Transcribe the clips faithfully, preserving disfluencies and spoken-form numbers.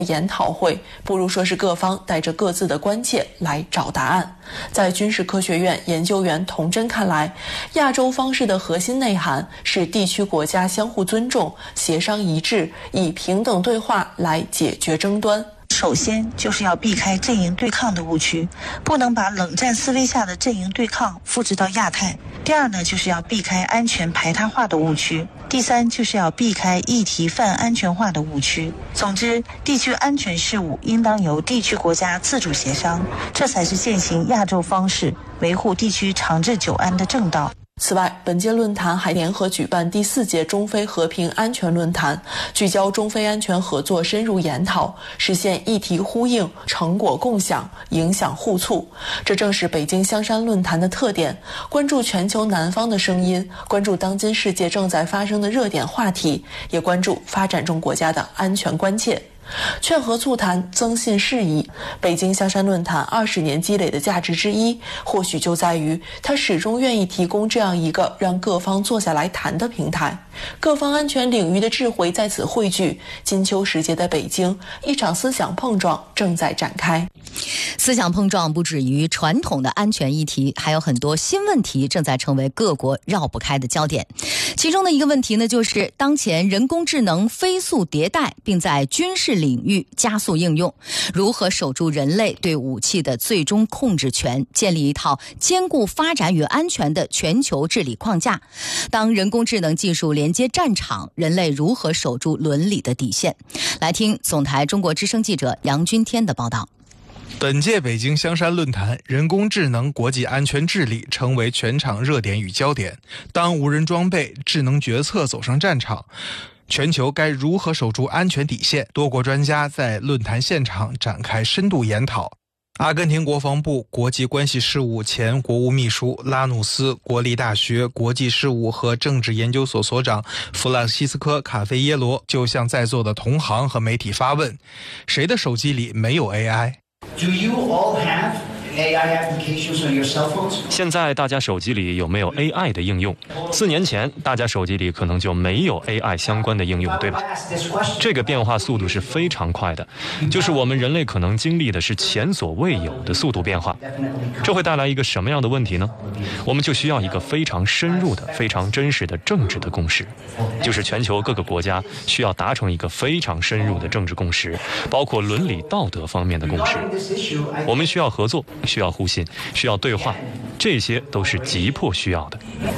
研讨会，不如说是各方带着各自的关切来找答案。在军事科学院研究员童真看来，亚洲方式的核心内涵是地区国家相互尊重、协商一致，以平等对话来解决争端。 首先就是要避开阵营对抗的误区，不能把冷战思维下的阵营对抗复制到亚太。第二呢，就是要避开安全排他化的误区。第三，就是要避开议题泛安全化的误区。总之，地区安全事务应当由地区国家自主协商，这才是践行亚洲方式、维护地区长治久安的正道。 此外，本届论坛还联合举办第四届中非和平安全论坛，聚焦中非安全合作深入研讨，实现议题呼应、成果共享、影响互促。这正是北京香山论坛的特点，关注全球南方的声音，关注当今世界正在发生的热点话题，也关注发展中国家的安全关切。劝和促谈，增信释疑。北京香山论坛二十年积累的价值之一，或许就在于它始终愿意提供这样一个让各方坐下来谈的平台。各方安全领域的智慧在此汇聚，金秋时节的北京，一场思想碰撞正在展开。 思想碰撞不止于传统的安全议题，还有很多新问题正在成为各国绕不开的焦点。其中的一个问题呢，就是当前人工智能飞速迭代，并在军事领域加速应用，如何守住人类对武器的最终控制权，建立一套兼顾发展与安全的全球治理框架。当人工智能技术连接战场，人类如何守住伦理的底线？来听总台中国之声记者杨君天的报道。 本届北京香山论坛，人工智能国际安全治理成为全场热点与焦点。当无人装备、智能决策走上战场，全球该如何守住安全底线？多国专家在论坛现场展开深度研讨。阿根廷国防部国际关系事务前国务秘书拉努斯国立大学国际事务和政治研究所所长弗朗西斯科·卡菲耶罗就向在座的同行和媒体发问：谁的手机里没有 A I？Do you all have A I applications on your cell phones? 现在大家手机里有没有 A I 的应用？四年前大家手机里可能就没有 A I 相关的应用，对吧？这个变化速度是非常快的，就是我们人类可能经历的是前所未有的速度变化。这会带来一个什么样的问题呢？我们就需要一个非常深入的、非常真实的政治的共识，就是全球各个国家需要达成一个非常深入的政治共识，包括伦理道德方面的共识。我们需要合作，需要互信，需要对话，这些都是急迫需要的。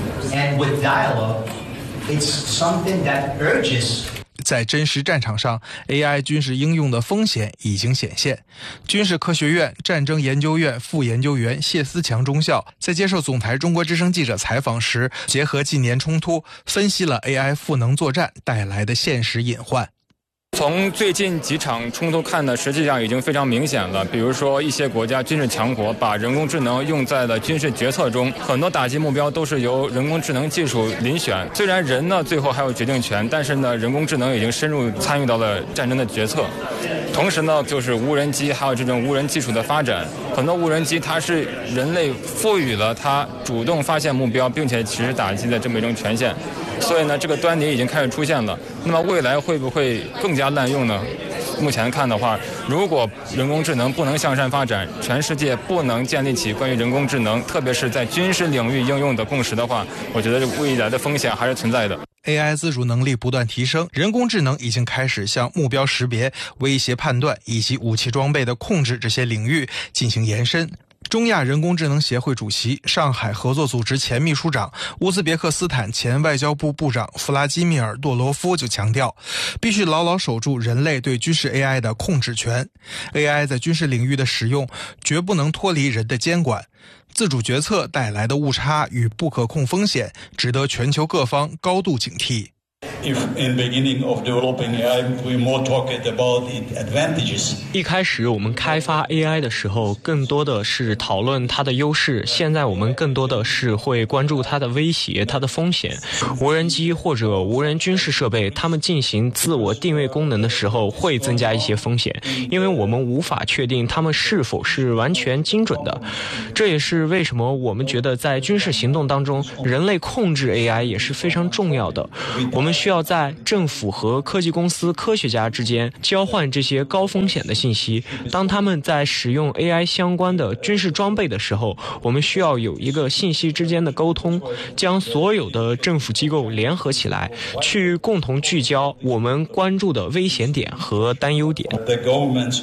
在真实战场上 ，A I 军事应用的风险已经显现。军事科学院战争研究院副研究员谢思强中校在接受总台中国之声记者采访时，结合近年冲突，分析了 A I 赋能作战带来的现实隐患。 从最近几场冲突看呢，实际上已经非常明显了。比如说，一些国家军事强国把人工智能用在了军事决策中，很多打击目标都是由人工智能技术遴选。虽然人呢最后还有决定权，但是呢，人工智能已经深入参与到了战争的决策。同时呢，就是无人机还有这种无人技术的发展，很多无人机它是人类赋予了它主动发现目标并且实施打击的这么一种权限。所以呢，这个端倪已经开始出现了。那么未来会不会更加滥用呢？目前看的话，如果人工智能不能向善发展，全世界不能建立起关于人工智能，特别是在军事领域应用的共识的话，我觉得未来的风险还是存在的。 A I 自主能力不断提升，人工智能已经开始向目标识别、威胁判断以及武器装备的控制这些领域进行延伸。中亚人工智能协会主席、上海合作组织前秘书长、乌兹别克斯坦前外交部部长弗拉基米尔·多罗夫就强调，必须牢牢守住人类对军事 A I 的控制权。A I 在军事领域的使用绝不能脱离人的监管。自主决策带来的误差与不可控风险，值得全球各方高度警惕。 If in the beginning of developing A I, we more talked about its advantages. 一开始我们开发 A I 的时候，更多的是讨论它的优势。现在我们更多的是会关注它的威胁、它的风险。无人机或者无人军事设备，它们进行自我定位功能的时候，会增加一些风险，因为我们无法确定它们是否是完全精准的。这也是为什么我们觉得在军事行动当中，人类控制 A I 也是非常重要的。我们们需要在政府和科技公司科学家之间交换这些高风险的信息。当他们在使用 A I 相关的军事装备的时候，我们需要有一个信息之间的沟通，将所有的政府机构联合起来，去共同聚焦我们关注的危险点和担忧点。